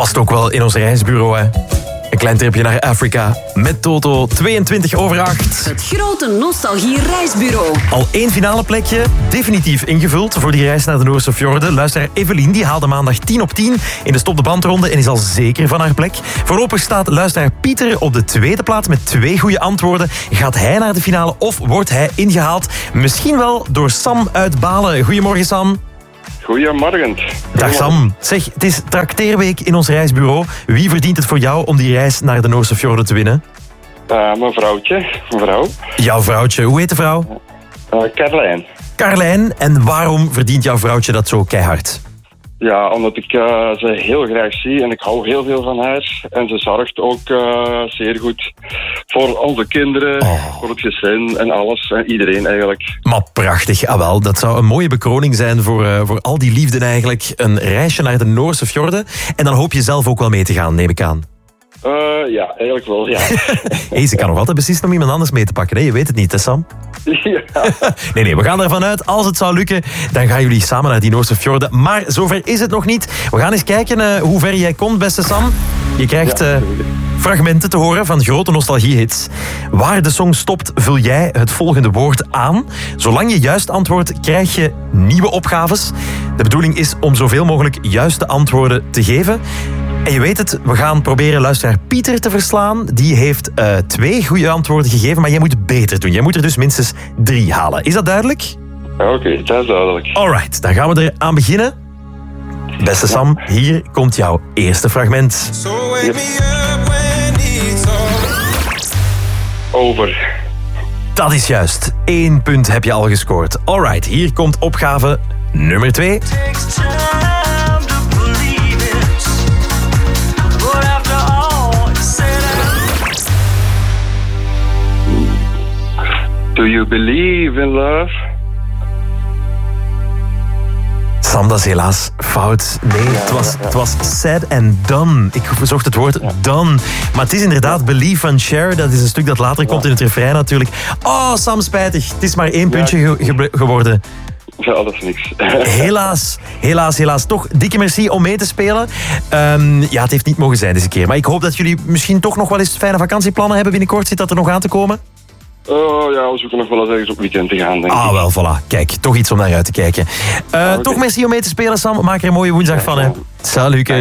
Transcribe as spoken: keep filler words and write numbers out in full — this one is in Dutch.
Past ook wel in ons reisbureau, hè. Een klein tripje naar Afrika met Toto, tweeëntwintig over acht. Het grote nostalgie-reisbureau. Al één finale plekje, definitief ingevuld voor die reis naar de Noorse fjorden. Luisteraar Evelien die haalde maandag tien op tien in de Stop de Bandronde en is al zeker van haar plek. Voorlopig staat luisteraar Pieter op de tweede plaats met twee goede antwoorden. Gaat hij naar de finale of wordt hij ingehaald? Misschien wel door Sam uit Balen. Goedemorgen, Sam. Goedemorgen. Dag Sam. Zeg, het is trakteerweek in ons reisbureau. Wie verdient het voor jou om die reis naar de Noorse fjorden te winnen? Uh, mijn vrouwtje, mijn vrouw. Jouw vrouwtje. Hoe heet de vrouw? Uh, Carlijn. Carlijn. En waarom verdient jouw vrouwtje dat zo keihard? Ja, omdat ik uh, ze heel graag zie en ik hou heel veel van haar. En ze zorgt ook uh, zeer goed voor onze kinderen, oh. voor het gezin en alles. En iedereen eigenlijk. Maar prachtig. Ah, wel, dat zou een mooie bekroning zijn voor, uh, voor al die liefden eigenlijk. Een reisje naar de Noorse fjorden. En dan hoop je zelf ook wel mee te gaan, neem ik aan. Uh, ja, eigenlijk wel, ja. Hey, ze kan nog altijd beslissen om iemand anders mee te pakken. Hè? Je weet het niet, hè Sam? Ja. Nee, nee, we gaan ervan uit. Als het zou lukken, dan gaan jullie samen naar die Noorse fjorden. Maar zover is het nog niet. We gaan eens kijken uh, hoe ver jij komt, beste Sam. Je krijgt uh, fragmenten te horen van grote nostalgiehits. Waar de song stopt, vul jij het volgende woord aan. Zolang je juist antwoordt, krijg je nieuwe opgaves. De bedoeling is om zoveel mogelijk juiste antwoorden te geven. En je weet het, we gaan proberen luisteraar Pieter te verslaan. Die heeft uh, twee goede antwoorden gegeven, maar jij moet beter doen. Jij moet er dus minstens drie halen. Is dat duidelijk? Oké, okay, dat is duidelijk. Alright, dan gaan we er aan beginnen. Beste Sam, hier komt jouw eerste fragment. Yep. Over. Dat is juist. Eén punt heb je al gescoord. Alright, hier komt opgave nummer twee. Do you believe in love? Sam, dat is helaas fout. Nee, het was, het was said and done. Ik zocht het woord done. Maar het is inderdaad Believe van Cher. Dat is een stuk dat later komt in het refrein natuurlijk. Oh, Sam, spijtig. Het is maar één puntje ge- ge- geworden. Ja, dat is niks. Helaas, helaas, helaas. Toch dikke merci om mee te spelen. Um, ja, het heeft niet mogen zijn deze keer. Maar ik hoop dat jullie misschien toch nog wel eens fijne vakantieplannen hebben binnenkort. Zit dat er nog aan te komen? Oh ja, we zoeken nog wel eens ergens op weekend te gaan, denk ik. Ah, wel, voilà. Kijk, toch iets om naar uit te kijken. Uh, ah, okay. Toch merci om mee te spelen, Sam. Maak er een mooie woensdag van, hè. Salut.